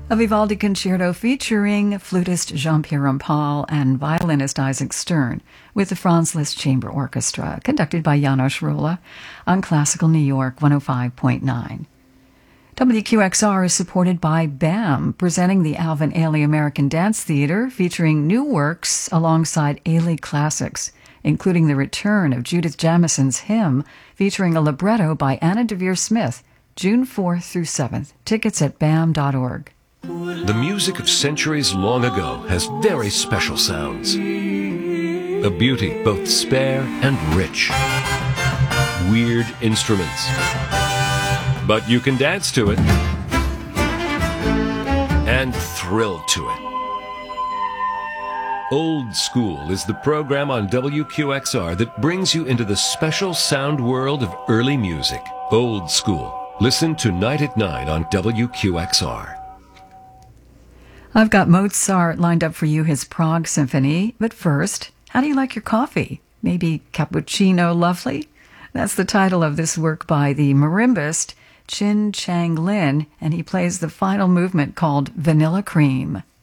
A Vivaldi concerto featuring flutist Jean-Pierre Rampal and violinist Isaac Stern with the Franz Liszt Chamber Orchestra, conducted by Janos Rula on Classical New York 105.9. WQXR is supported by BAM, presenting the Alvin Ailey American Dance Theater, featuring new works alongside Ailey classics, including the return of Judith Jamison's Hymn, featuring a libretto by Anna Devere Smith, June 4th through 7th. Tickets at bam.org. The music of centuries long ago has very special sounds. A beauty both spare and rich. Weird instruments. But you can dance to it and thrill to it. Old School is the program on WQXR that brings you into the special sound world of early music. Old School. Listen tonight at 9 on WQXR. I've got Mozart lined up for you, his Prague Symphony. But first, how do you like your coffee? Maybe cappuccino lovely? That's the title of this work by the marimbist Chin Chang Lin, and he plays the final movement called Vanilla Cream.